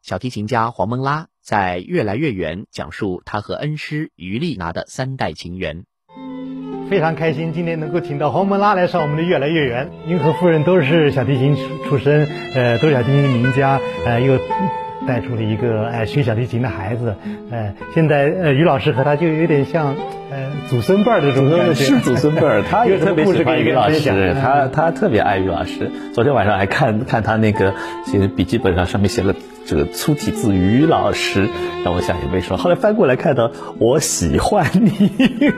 小提琴家黄蒙拉在《越来越远》讲述他和恩师于丽娜的3代情缘。 非常开心今天能够请到黄蒙拉来上我们的《越来越远》。您和夫人都是小提琴出身，都是小提琴名家，又带出了一个学小提琴的孩子。现在于老师和他就有点像祖孙辈的这种感觉， 是祖孙辈。他也特别喜欢于老师，他特别爱于老师。昨天晚上还看他那个其实笔记本上面写了这个粗体字于老师，让我想也没说。后来翻过来看到我喜欢你。